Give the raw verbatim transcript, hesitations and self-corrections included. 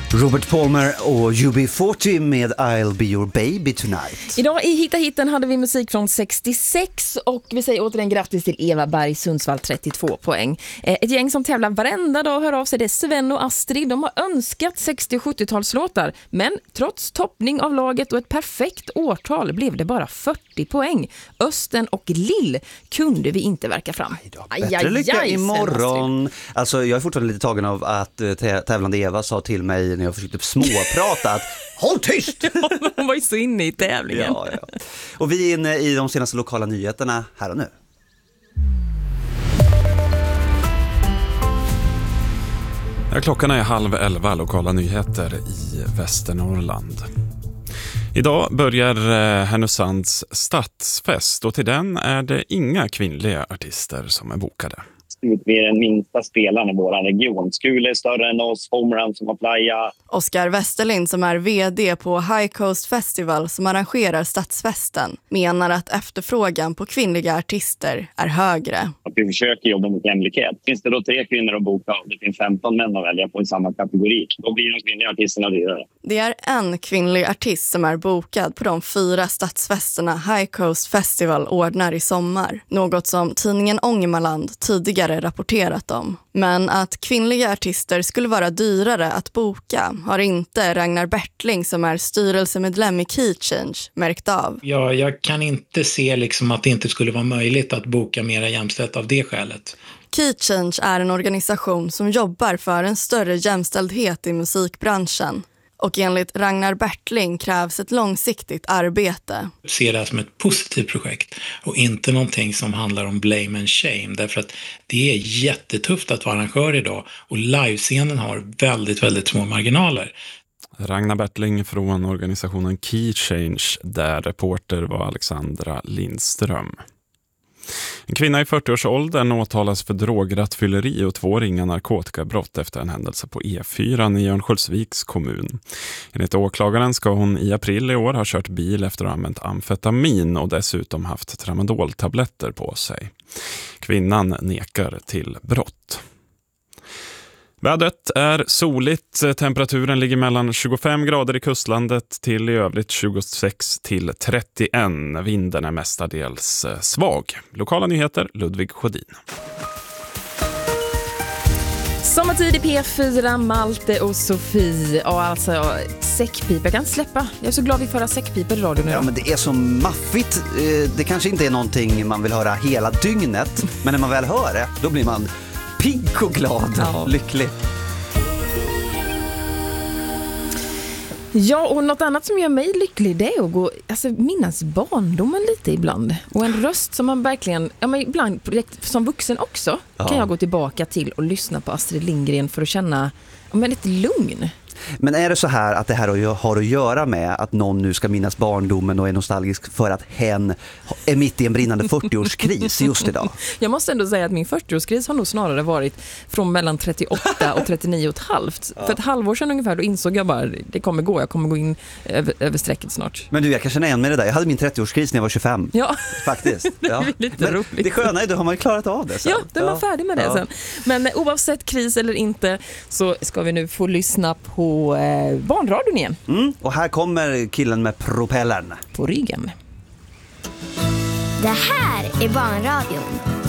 Robert Palmer och U B fyrtio med I'll be your baby tonight. Idag i Hitta Hitten hade vi musik från sextiosex och vi säger återigen grattis till Eva Berg Sundsvall, trettiotvå poäng. Ett gäng som tävlar varenda dag hör av sig, det är Sven och Astrid. De har önskat sextio- och sjuttiotalslåtar, men trots toppning av laget och ett perfekt årtal blev det bara fyrtio poäng. Östen och Lill kunde vi inte verka fram. Aj då, bättre aj, aj, lycka aj, imorgon. Alltså, jag är fortfarande lite tagen av att tävlande Eva sa till mig när jag försökte småprata att håll tyst! Hon var ju så inne i tävlingen. Ja, ja. Och vi är inne i de senaste lokala nyheterna här och nu. Ja, klockan är halv elva, lokala nyheter i Västernorrland. Idag börjar Härnösands stadsfest och till den är det inga kvinnliga artister som är bokade. Vi är den minsta spelaren i vår region. Skule är större än oss, Homerun som har playa. Oskar Westerlind som är vd på High Coast Festival som arrangerar stadsfesten menar att efterfrågan på kvinnliga artister är högre. Att vi försöker jobba mot jämlikhet. Finns det då tre kvinnor att boka och det finns femton män att välja på i samma kategori, då blir de kvinnliga artisterna dyrare. Det är en kvinnlig artist som är bokad på de fyra stadsfesterna High Coast Festival ordnar i sommar. Något som tidningen Ångermanland tidigare rapporterat om. Men att kvinnliga artister skulle vara dyrare att boka har inte Ragnar Bertling som är styrelsemedlem i Key Change märkt av. Ja, jag kan inte se liksom att det inte skulle vara möjligt att boka mera jämställt av det skälet. Key Change är en organisation som jobbar för en större jämställdhet i musikbranschen. Och enligt Ragnar Bertling krävs ett långsiktigt arbete. Jag ser det som ett positivt projekt och inte någonting som handlar om blame and shame. Därför att det är jättetufft att vara arrangör idag och livescenen har väldigt, väldigt små marginaler. Ragnar Bertling från organisationen Key Change där reporter var Alexandra Lindström. En kvinna i fyrtioårsåldern åtalas för drograttfylleri och två ringa narkotikabrott efter en händelse på E fyra i Örnsköldsviks kommun. Enligt åklagaren ska hon i april i år ha kört bil efter att ha använt amfetamin och dessutom haft tramadoltabletter på sig. Kvinnan nekar till brott. Vädret är soligt, temperaturen ligger mellan tjugofem grader i kustlandet till i övrigt tjugosex till trettioen. Vinden är mestadels svag. Lokala nyheter, Ludvig Sjödin. Sommartid i P fyra, Malte och Sofie. Och alltså, säckpipa, jag kan släppa. Jag är så glad vi får ha säckpiper i radion nu. Ja, men det är så maffigt. Det kanske inte är någonting man vill höra hela dygnet. Men när man väl hör det, då blir man pigg och glad, ja. Lycklig. Ja, och något annat som gör mig lycklig det är att gå, alltså, minnas barndomen lite ibland. Och en röst som man verkligen, ja, men ibland som vuxen också, ja. Kan jag gå tillbaka till och lyssna på Astrid Lindgren för att känna ja, men lite lugn. Men är det så här att det här har att göra med att någon nu ska minnas barndomen och är nostalgisk för att hen är mitt i en brinnande fyrtioårskris just idag? Jag måste ändå säga att min fyrtioårskris har nog snarare varit från mellan trettioåtta och trettionio och ett halvt. Ja. För ett halvår sedan ungefär då insåg jag bara det kommer gå, jag kommer gå in över, över strecket snart. Men du, jag kan känna igen med det där. Jag hade min trettioårskris när jag var tjugofem. Ja. Faktiskt. Det är ja. lite Men roligt. Det sköna är då har man ju klarat av det sen. Ja, då är man ja. färdig med det ja. sen. Men oavsett kris eller inte så ska vi nu få lyssna på eh, barnradion igen. Mm, och här kommer killen med propellern på ryggen. Det här är barnradion.